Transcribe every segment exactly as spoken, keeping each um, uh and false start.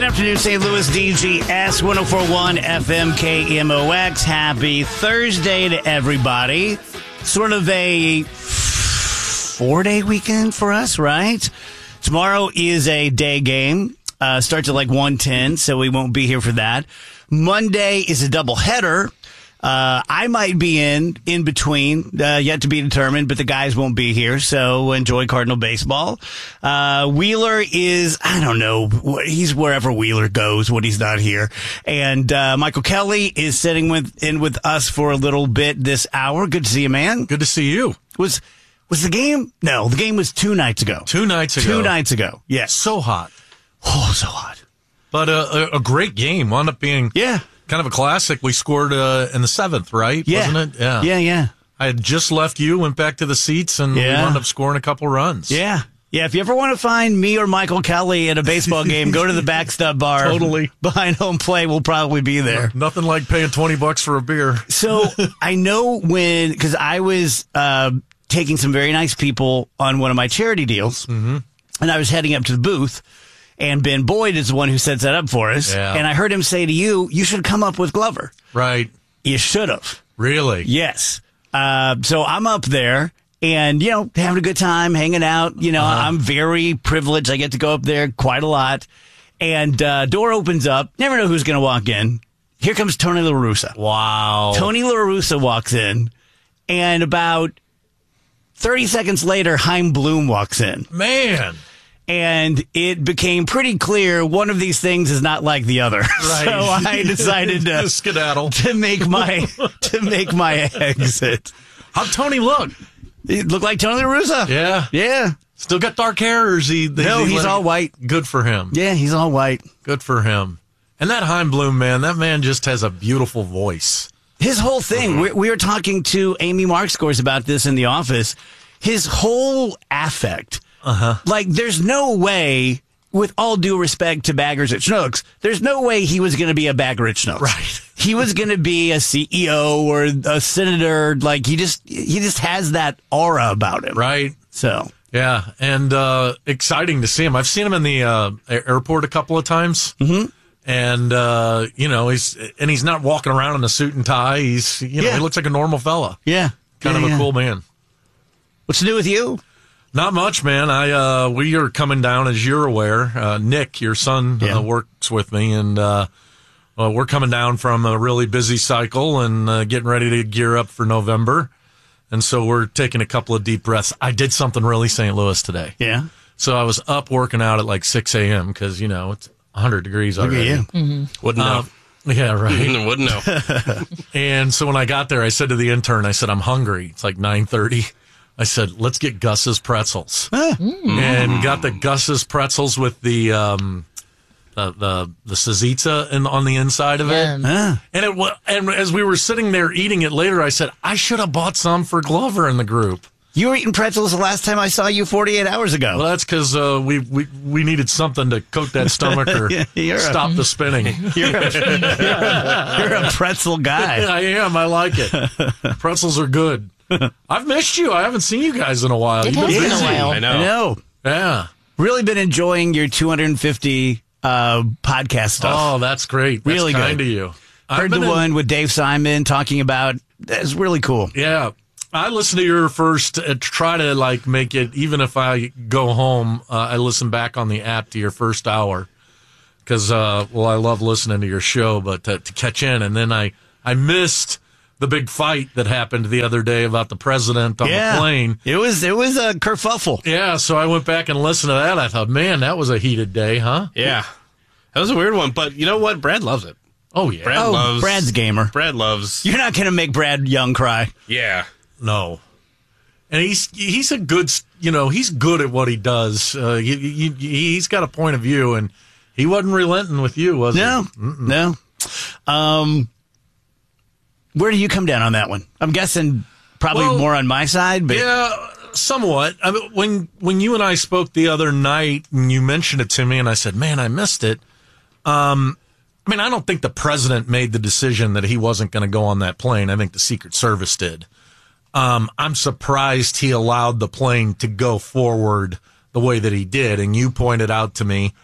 afternoon, Saint Louis, D G S one oh four point one F M K M O X. Happy Thursday to everybody. Sort of a four-day weekend for us, right? Tomorrow is a day game. Uh, starts at like one ten, so we won't be here for that. Monday is a doubleheader. Uh, I might be in, in between, uh, yet to be determined, but the guys won't be here, so enjoy Cardinal baseball. Uh, Wheeler is, I don't know, he's wherever Wheeler goes when he's not here. And, uh, Michael Kelly is sitting with, in with us for a little bit this hour. Good to see you, man. Good to see you. Was, was the game? No, the game was two nights ago. Two nights ago. Two nights ago. Yes. So hot. Oh, so hot. But uh, a, a great game. Wound up being. Yeah. Kind of a classic. We scored uh, in the seventh, right? Yeah. Wasn't it? Yeah. Yeah, yeah. I had just left you, went back to the seats, and yeah. we wound up scoring a couple runs. Yeah. Yeah, if you ever want to find me or Michael Kelly at a baseball game, go to the Backstub Bar. Totally. Behind home play, we'll probably be there. Nothing like paying twenty bucks for a beer. So I know when, because I was uh, taking some very nice people on one of my charity deals, mm-hmm. and I was heading up to the booth. And Ben Boyd is the one who sets that up for us. Yeah. And I heard him say to you, you should come up with Glover. Right. You should have. Really? Yes. Uh, so I'm up there and, you know, having a good time, hanging out. You know, uh-huh. I'm very privileged. I get to go up there quite a lot. And uh, door opens up. Never know who's going to walk in. Here comes Tony La Russa. Wow. Tony La Russa walks in. And about thirty seconds later, Chaim Bloom walks in. Man. And it became pretty clear one of these things is not like the other. Right. So I decided to skedaddle to make my to make my exit. How'd Tony look? He looked like Tony La Russa. Yeah. Yeah. Still got dark hair, or is he? No, he he's all white. Good for him. Yeah, he's all white. Good for him. And that Chaim Bloom, man, that man just has a beautiful voice. His whole thing, mm-hmm. we, we were talking to Amy Markscores about this in the office. His whole affect. Uh-huh. Like, there's no way, with all due respect to Baggers at Schnucks, there's no way he was going to be a Bagger at Schnucks. Right. He was going to be a C E O or a senator. Like, he just he just has that aura about him. Right. So. Yeah, and uh, exciting to see him. I've seen him in the uh, airport a couple of times. Mm-hmm. And, uh, you know, he's and he's not walking around in a suit and tie. He's, you know, yeah. he looks like a normal fella. Yeah. Kind yeah, of a yeah. cool man. What's new with you? Not much, man. I uh, we are coming down, as you're aware. Uh, Nick, your son, yeah. uh, works with me, and uh, well, we're coming down from a really busy cycle and uh, getting ready to gear up for November. And so we're taking a couple of deep breaths. I did something really Saint Louis today. Yeah. So I was up working out at like six a.m. because, you know, it's one hundred degrees already. Look at you. Mm-hmm. Wouldn't know. Uh, yeah, right. Wouldn't know. And so when I got there, I said to the intern, I said, I'm hungry. It's like nine thirty. I said, let's get Gus's pretzels. Mm. And got the Gus's pretzels with the um, the the, the Sazitza in, on the inside of Yeah. it. Ah. And it wa- and as we were sitting there eating it later, I said, I should have bought some for Glover in the group. You were eating pretzels the last time I saw you forty-eight hours ago. Well, that's because uh, we, we we needed something to coat that stomach or You're stop a, the spinning. You're a, you're, a, you're a pretzel guy. I am. I like it. Pretzels are good. I've missed you. I haven't seen you guys in a while. It You've been has been a busy. while. I know. I know. Yeah. Really been enjoying your two hundred fifty uh, podcast stuff. Oh, that's great. That's Really kind good. of you. I've Heard the been in- one with Dave Simon talking about. That's really cool. Yeah. I listen to your first, uh, try to like make it, even if I go home, uh, I listen back on the app to your first hour. Because, uh, well, I love listening to your show, but to, to catch in. And then I, I missed the big fight that happened the other day about the president on Yeah. the plane. It was it was a kerfuffle. Yeah, so I went back and listened to that. I thought, man, that was a heated day, huh? Yeah. That was a weird one, but you know what? Brad loves it. Oh, yeah. Brad Oh, loves. Brad's gamer. Brad loves. You're not going to make Brad Young cry. Yeah. No. And he's he's a good, you know, he's good at what he does. Uh, he, he, he's got a point of view, and he wasn't relenting with you, was No, he? Mm-mm. no. Um, where do you come down on that one? I'm guessing probably Well, more on my side, but Yeah, somewhat. I mean, when when you and I spoke the other night, and you mentioned it to me, and I said, man, I missed it. Um, I mean, I don't think the president made the decision that he wasn't going to go on that plane. I think the Secret Service did. Um, I'm surprised he allowed the plane to go forward the way that he did. And you pointed out to me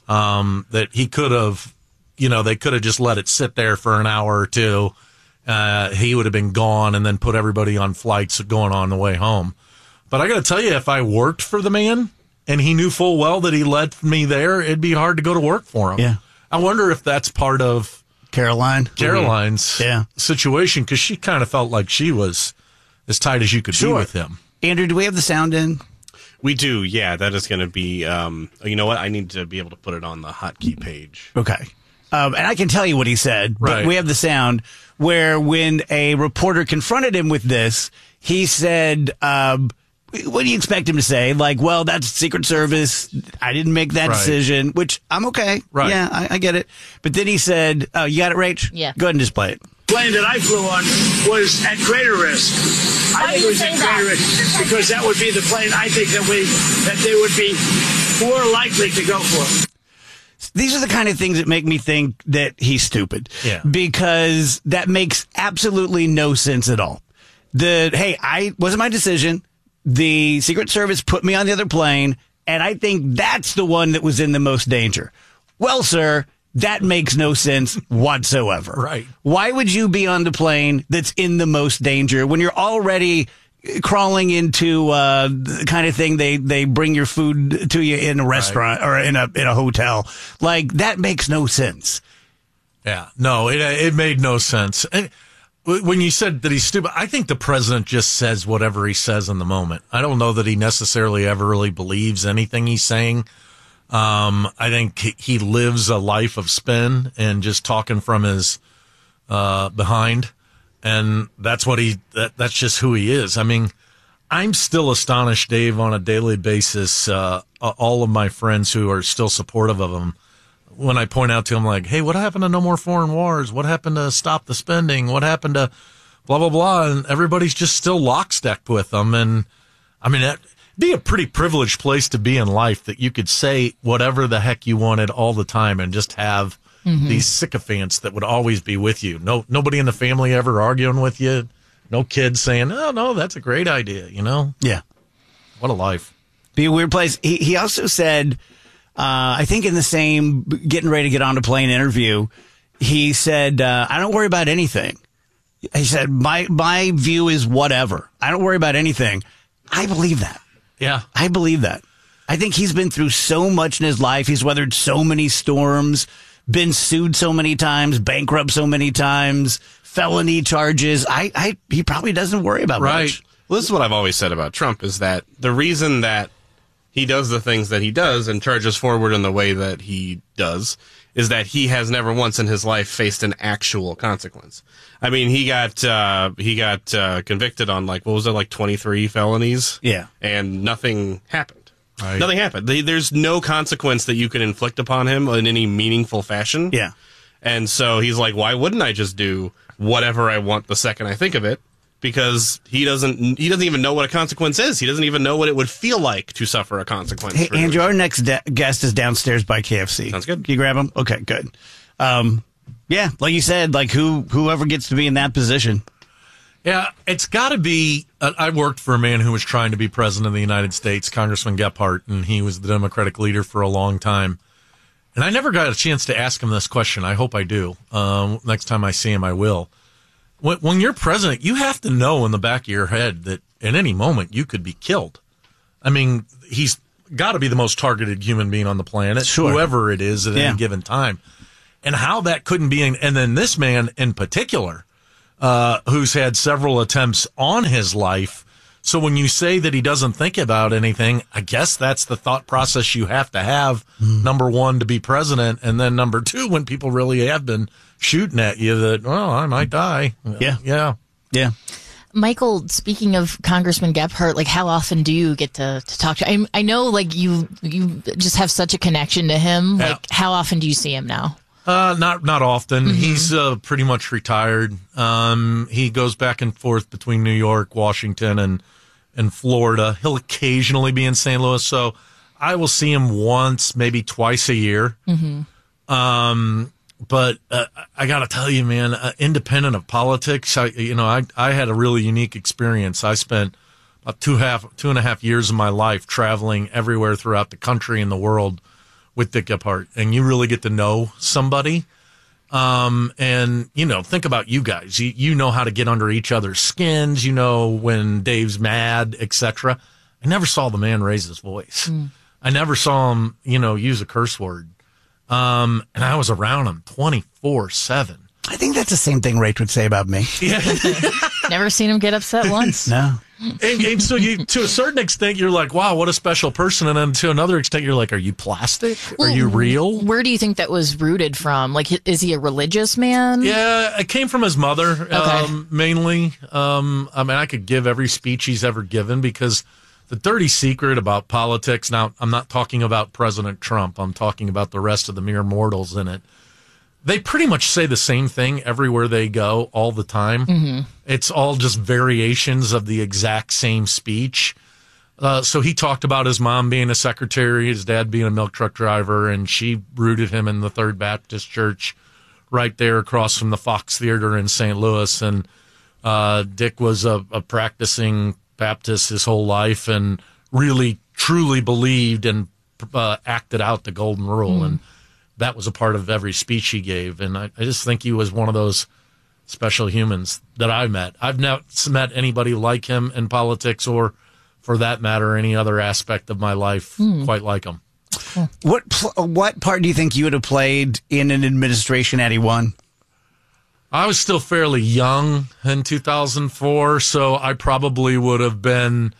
um, that he could have, you know, they could have just let it sit there for an hour or two. Uh, he would have been gone and then put everybody on flights going on the way home. But I got to tell you, if I worked for the man and he knew full well that he led me there, it'd be hard to go to work for him. Yeah. I wonder if that's part of Caroline. Caroline's Mm-hmm. yeah. situation, because she kind of felt like she was as tight as you could Sure. be with him. Andrew, do we have the sound in? We do, yeah. That is going to be. Um, you know what? I need to be able to put it on the hotkey page. Okay. Um, and I can tell you what he said, but Right. we have the sound where when a reporter confronted him with this, he said, um, what do you expect him to say? Like, well, that's Secret Service. I didn't make that Right. decision, which I'm okay. Right. Yeah, I, I get it. But then he said, oh, you got it, Rach? Yeah. Go ahead and just play it. plane that I flew on was at greater risk. Why I think do it you was say at that? greater risk because that would be the plane I think that we that they would be more likely to go for. These are the kind of things that make me think that he's stupid. Yeah. Because that makes absolutely no sense at all. The, hey, I wasn't my decision. The Secret Service put me on the other plane, and I think that's the one that was in the most danger. Well, sir, that makes no sense whatsoever. Right. Why would you be on the plane that's in the most danger when you're already crawling into uh, the kind of thing they, they bring your food to you in a restaurant or in a in a hotel? Like, that makes no sense. Yeah, no, it it made no sense. And when you said that he's stupid, I think the president just says whatever he says in the moment. I don't know that he necessarily ever really believes anything he's saying. Um, I think he, he lives a life of spin and just talking from his uh, behind, and that's what he that, that's just who he is. I mean, I'm still astonished, Dave, on a daily basis. Uh, all of my friends who are still supportive of him, when I point out to them, like, hey, what happened to No More Foreign Wars? What happened to Stop the Spending? What happened to blah, blah, blah? And everybody's just still lockstep with them. And, I mean, it'd be a pretty privileged place to be in life that you could say whatever the heck you wanted all the time and just have mm-hmm. these sycophants that would always be with you. No, nobody in the family ever arguing with you. No kids saying, oh, no, that's a great idea, you know? Yeah. What a life. Be a weird place. He, he also said... Uh, I think in the same getting ready to get on a plane interview, he said, uh, I don't worry about anything. He said, my, my view is whatever. I don't worry about anything. I believe that. Yeah. I believe that. I think he's been through so much in his life. He's weathered so many storms, been sued so many times, bankrupt so many times, felony charges. I, I, he probably doesn't worry about right. much. Well, this is what I've always said about Trump, is that the reason that he does the things that he does and charges forward in the way that he does is that he has never once in his life faced an actual consequence. I mean, he got uh, he got uh, convicted on, like, what was it, like twenty-three felonies? Yeah. And nothing happened. Right. Nothing happened. There's no consequence that you can inflict upon him in any meaningful fashion. Yeah. And so he's like, why wouldn't I just do whatever I want the second I think of it? Because he doesn't, he doesn't even know what a consequence is. He doesn't even know what it would feel like to suffer a consequence. Hey, Andrew, our next de- guest is downstairs by K F C. Sounds good. Can you grab him? Okay, good. Um, yeah, like you said, like who, whoever gets to be in that position. Yeah, it's got to be. Uh, I worked for a man who was trying to be president of the United States, Congressman Gephardt, and he was the Democratic leader for a long time. And I never got a chance to ask him this question. I hope I do. Um, next time I see him, I will. When, when you're president, you have to know in the back of your head that at any moment you could be killed. I mean, he's got to be the most targeted human being on the planet, Sure. whoever it is at Yeah. any given time. And how that couldn't be, and then this man in particular, uh, who's had several attempts on his life. So when you say that he doesn't think about anything, I guess that's the thought process you have to have, mm. number one, to be president, and then number two, when people really have been shooting at you that, well, I might die. Yeah. Yeah. Yeah. Michael, speaking of Congressman Gephardt, like, how often do you get to, to talk to him? I, I know, like, you you just have such a connection to him. Yeah. Like, how often do you see him now? Uh, not not often. Mm-hmm. He's uh, pretty much retired. Um, he goes back and forth between New York, Washington, and and Florida. He'll occasionally be in Saint Louis, so I will see him once, maybe twice a year. Mm-hmm. Um, but uh, I got to tell you, man, uh, independent of politics, I you know I I had a really unique experience. I spent about two half two and a half years of my life traveling everywhere throughout the country and the world with Dick Gephardt, and you really get to know somebody. Um, and, you know, think about you guys. You, you know how to get under each other's skins. You know when Dave's mad, et cetera. I never saw the man raise his voice. Mm. I never saw him, you know, use a curse word. Um, and I was around him twenty-four seven. I think that's the same thing Rach would say about me. Yeah. Never seen him get upset once. No. And, and so you, to a certain extent, you're like, wow, what a special person. And then to another extent, you're like, are you plastic? Are you real? Where do you think that was rooted from? Like, is he a religious man? Yeah, it came from his mother, Okay. um, mainly. Um, I mean, I could give every speech he's ever given because the dirty secret about politics, now, I'm not talking about President Trump. I'm talking about the rest of the mere mortals in it. They pretty much say the same thing everywhere they go all the time. Mm-hmm. It's all just variations of the exact same speech. Uh, so he talked about his mom being a secretary, his dad being a milk truck driver, and she rooted him in the Third Baptist Church right there across from the Fox Theater in Saint Louis. And uh, Dick was a, a practicing Baptist his whole life and really, truly believed and uh, acted out the Golden Rule. Mm. And that was a part of every speech he gave. And I, I just think he was one of those special humans that I met. I've not met anybody like him in politics or, for that matter, any other aspect of my life mm. quite like him. What what part do you think you would have played in an administration had he won? I was still fairly young in two thousand four, so I probably would have been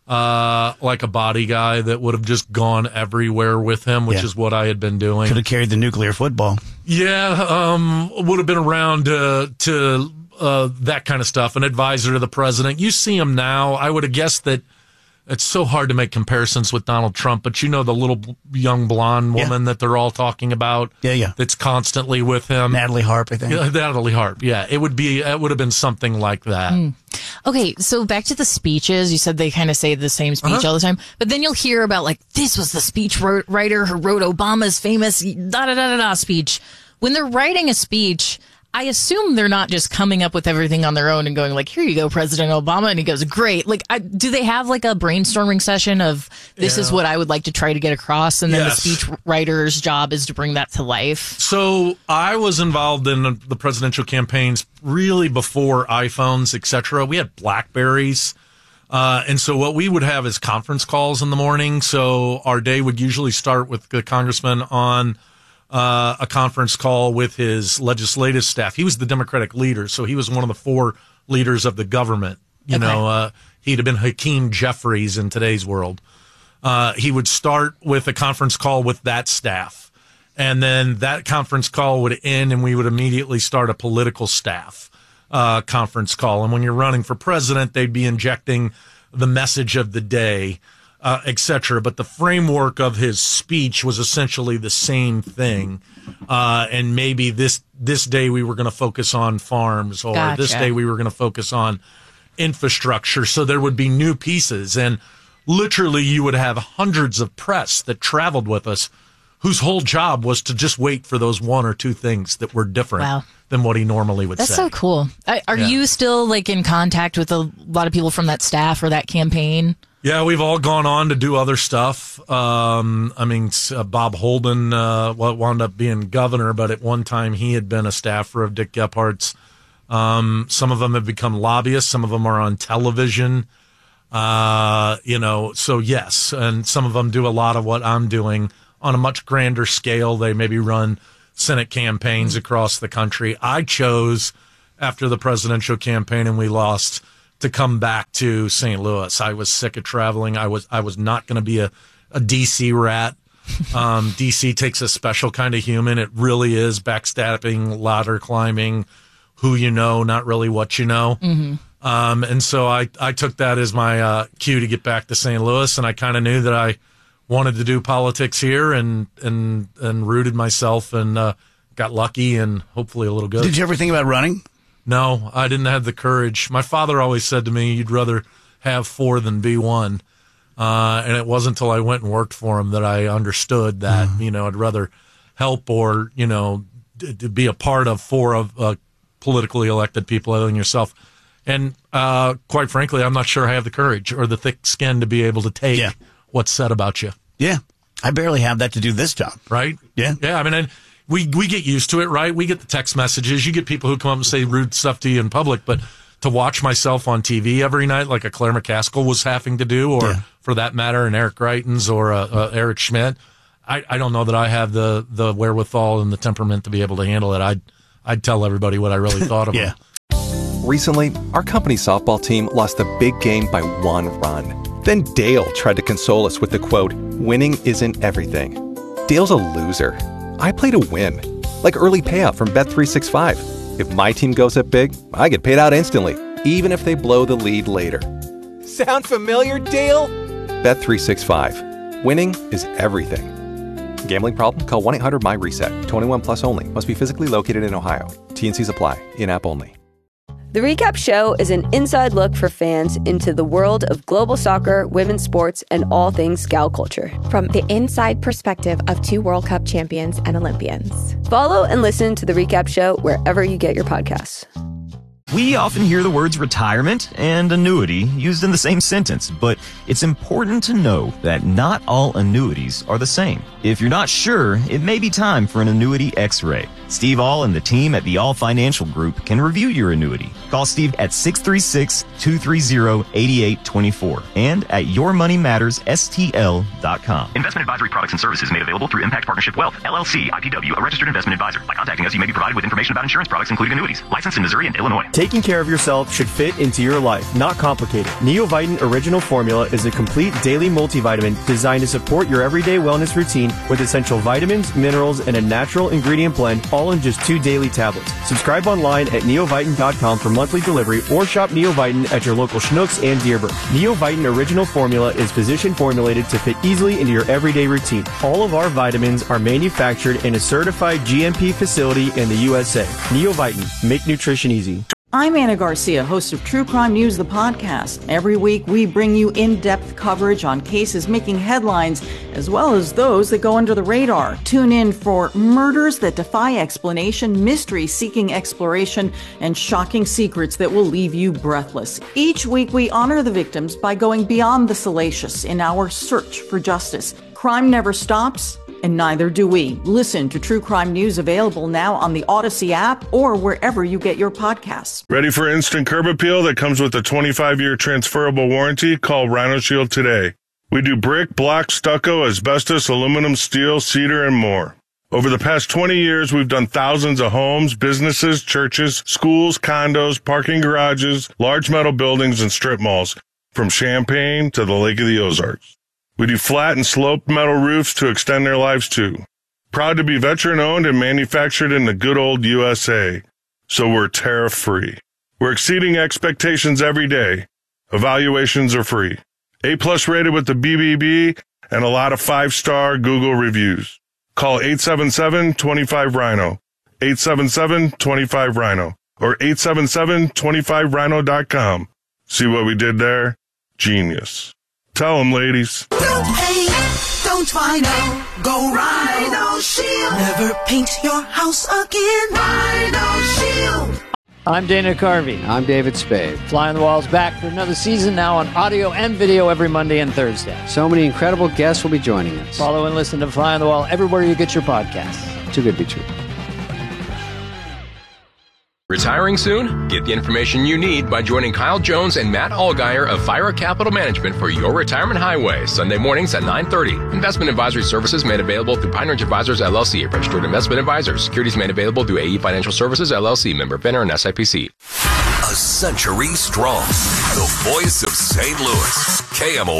uh, like a body guy that would have just gone everywhere with him, which yeah. is what I had been doing. Could have carried the nuclear football. Yeah, um, would have been around uh, to uh, that kind of stuff, an advisor to the president. You see him now. I would have guessed that it's so hard to make comparisons with Donald Trump, but you know the little young blonde woman yeah. that they're all talking about? Yeah, yeah. That's constantly with him. Natalie Harp, I think. Yeah, Natalie Harp, yeah. It would be. It would have been something like that. Mm. Okay, so back to the speeches. You said they kind of say the same speech uh-huh. all the time, but then you'll hear about, like, this was the speech writer who wrote Obama's famous da-da-da-da-da speech. When they're writing a speech, I assume they're not just coming up with everything on their own and going like, here you go, President Obama. And he goes, great. Like, I, do they have like a brainstorming session of this yeah. is what I would like to try to get across? And then yes. the speech writer's job is to bring that to life. So I was involved in the presidential campaigns really before iPhones, et cetera. We had Blackberries. Uh, and so what we would have is conference calls in the morning. So our day would usually start with the congressman on Uh, a conference call with his legislative staff. He was the Democratic leader, so he was one of the four leaders of the government. You okay. know, uh, he'd have been Hakeem Jeffries in today's world. Uh, he would start with a conference call with that staff, and then that conference call would end, and we would immediately start a political staff uh, conference call. And when you're running for president, they'd be injecting the message of the day, Uh, et cetera. But the framework of his speech was essentially the same thing. Uh, and maybe this, this day we were going to focus on farms, or gotcha. this day we were going to focus on infrastructure. So there would be new pieces. And literally you would have hundreds of press that traveled with us whose whole job was to just wait for those one or two things that were different wow. than what he normally would That's say. That's so cool. Are yeah. you still like in contact with a lot of people from that staff or that campaign? Yeah, we've all gone on to do other stuff. Um, I mean, uh, Bob Holden uh, wound up being governor, but at one time he had been a staffer of Dick Gephardt's. Um, some of them have become lobbyists. Some of them are on television. Uh, you know, so yes, and some of them do a lot of what I'm doing on a much grander scale. They maybe run Senate campaigns across the country. I chose, after the presidential campaign and we lost, to come back to Saint Louis. I was sick of traveling. I was I was not going to be a, a D C rat. Um, D C takes a special kind of human. It really is backstabbing, ladder climbing, who you know, not really what you know. Mm-hmm. Um, and so I, I took that as my uh, cue to get back to Saint Louis, and I kind of knew that I wanted to do politics here, and and and rooted myself, and uh, got lucky, and hopefully a little good. Did you ever think about running? No, I didn't have the courage. My father always said to me, you'd rather have four than be one. Uh, and it wasn't until I went and worked for him that I understood that, mm. you know, I'd rather help or, you know, d- d- be a part of four of uh, politically elected people other than yourself. And uh, quite frankly, I'm not sure I have the courage or the thick skin to be able to take yeah. what's said about you. Yeah. I barely have that to do this job. Right? Yeah. Yeah, I mean, and we, we get used to it, right? We get the text messages. You get people who come up and say rude stuff to you in public, but to watch myself on T V every night like a Claire McCaskill was having to do, or yeah. for that matter, an Eric Greitens or a, a Eric Schmidt, I, I don't know that I have the, the wherewithal and the temperament to be able to handle it. I'd, I'd tell everybody what I really thought of yeah. them. Recently, our company softball team lost a big game by one run. Then Dale tried to console us with the quote, "Winning isn't everything." Dale's a loser. I play to win. Like early payout from Bet three sixty-five. If my team goes up big, I get paid out instantly, even if they blow the lead later. Sound familiar, Dale? Bet three sixty-five. Winning is everything. Gambling problem? Call one eight hundred M Y reset. twenty-one plus only. Must be physically located in Ohio. T and Cs apply. In-app only. The Recap Show is an inside look for fans into the world of global soccer, women's sports, and all things gal culture. From the inside perspective of two World Cup champions and Olympians. Follow and listen to The Recap Show wherever you get your podcasts. We often hear the words retirement and annuity used in the same sentence, but it's important to know that not all annuities are the same. If you're not sure, it may be time for an annuity x-ray. Steve All and the team at the All Financial Group can review your annuity. Call Steve at six three six, two three zero, eight eight two four and at your money matters S T L dot com. Investment advisory products and services made available through Impact Partnership Wealth, L L C, I P W, a registered investment advisor. By contacting us, you may be provided with information about insurance products, including annuities. Licensed in Missouri and Illinois. Taking care of yourself should fit into your life, not complicated. Neovitin Original Formula is a complete daily multivitamin designed to support your everyday wellness routine with essential vitamins, minerals, and a natural ingredient blend, all in just two daily tablets. Subscribe online at neovitin dot com for monthly delivery or shop Neovitin at your local Schnucks and Dearborn. Neovitin Original Formula is physician formulated to fit easily into your everyday routine. All of our vitamins are manufactured in a certified G M P facility in the U S A. Neovitin, make nutrition easy. I'm Anna Garcia, host of True Crime News, the podcast. Every week, we bring you in-depth coverage on cases making headlines, as well as those that go under the radar. Tune in for murders that defy explanation, mysteries seeking exploration, and shocking secrets that will leave you breathless. Each week, we honor the victims by going beyond the salacious in our search for justice. Crime never stops, and neither do we. Listen to True Crime News, available now on the Odyssey app or wherever you get your podcasts. Ready for instant curb appeal that comes with a twenty-five year transferable warranty? Call Rhino Shield today. We do brick, block, stucco, asbestos, aluminum, steel, cedar, and more. Over the past twenty years, we've done thousands of homes, businesses, churches, schools, condos, parking garages, large metal buildings, and strip malls, from Champaign to the Lake of the Ozarks. We do flat and sloped metal roofs to extend their lives too. Proud to be veteran-owned and manufactured in the good old U S A, so we're tariff-free. We're exceeding expectations every day. Evaluations are free. A-plus rated with the B B B and a lot of five-star Google reviews. Call eight seven seven, two five, rhino, eight seven seven, two five, rhino, or eight seven seven, two five rhino dot com. See what we did there? Genius. Tell them, ladies. Don't paint, don't Rhino, go Rhino Shield. Never paint your house again. Rhino Shield. I'm Dana Carvey. I'm David Spade. Fly on the Wall's back for another season, now on audio and video every Monday and Thursday. So many incredible guests will be joining us. Follow and listen to Fly on the Wall everywhere you get your podcasts. Too good to be true. Retiring soon? Get the information you need by joining Kyle Jones and Matt Allgeier of Fira Capital Management for Your Retirement Highway, Sunday mornings at nine thirty. Investment advisory services made available through Pine Ridge Advisors, L L C, registered investment advisors. Securities made available through A E Financial Services, L L C, member FINRA and S I P C. A century strong. The voice of Saint Louis. K M O